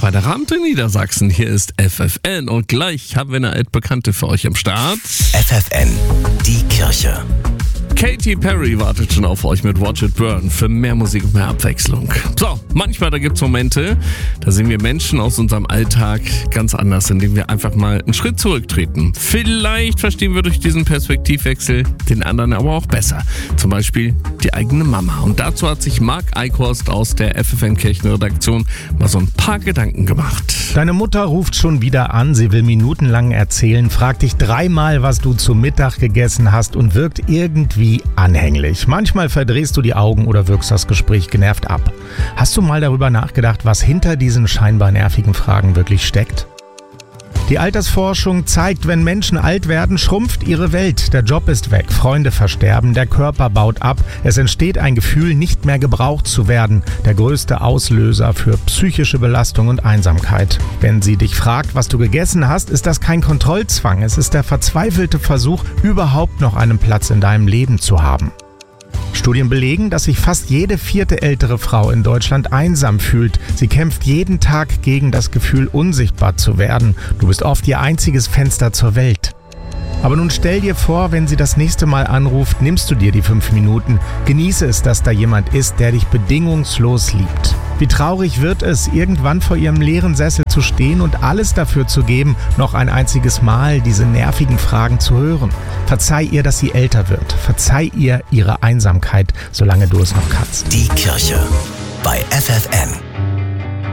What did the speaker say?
Freitagabend in Niedersachsen. Hier ist FFN und gleich haben wir eine altbekannte für euch am Start. FFN, die Kirche. Katy Perry wartet schon auf euch mit Watch It Burn für mehr Musik und mehr Abwechslung. So, manchmal da gibt's Momente, da sehen wir Menschen aus unserem Alltag ganz anders, indem wir einfach mal einen Schritt zurücktreten. Vielleicht verstehen wir durch diesen Perspektivwechsel den anderen aber auch besser. Zum Beispiel die eigene Mama. Und dazu hat sich Marc Eichhorst aus der FFN Kirchenredaktion mal so ein paar Gedanken gemacht. Deine Mutter ruft schon wieder an, sie will minutenlang erzählen, fragt dich dreimal, was du zu Mittag gegessen hast und wirkt irgendwie anhänglich. Manchmal verdrehst du die Augen oder wirkst das Gespräch genervt ab. Hast du mal darüber nachgedacht, was hinter diesen scheinbar nervigen Fragen wirklich steckt? Die Altersforschung zeigt, wenn Menschen alt werden, schrumpft ihre Welt. Der Job ist weg, Freunde versterben, der Körper baut ab. Es entsteht ein Gefühl, nicht mehr gebraucht zu werden. Der größte Auslöser für psychische Belastung und Einsamkeit. Wenn sie dich fragt, was du gegessen hast, ist das kein Kontrollzwang. Es ist der verzweifelte Versuch, überhaupt noch einen Platz in deinem Leben zu haben. Studien belegen, dass sich fast jede 4. ältere Frau in Deutschland einsam fühlt. Sie kämpft jeden Tag gegen das Gefühl, unsichtbar zu werden. Du bist oft ihr einziges Fenster zur Welt. Aber nun stell dir vor, wenn sie das nächste Mal anruft, nimmst du dir die 5 Minuten. Genieße es, dass da jemand ist, der dich bedingungslos liebt. Wie traurig wird es, irgendwann vor ihrem leeren Sessel zu stehen und alles dafür zu geben, noch ein einziges Mal diese nervigen Fragen zu hören. Verzeih ihr, dass sie älter wird. Verzeih ihr ihre Einsamkeit, solange du es noch kannst. Die Kirche bei FFN.